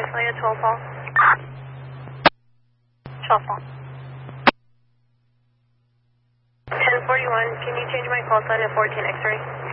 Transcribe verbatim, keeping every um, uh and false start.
Flight twelve Paul. twelve Paul. ten forty-one, can you change my call sign to fourteen X-ray?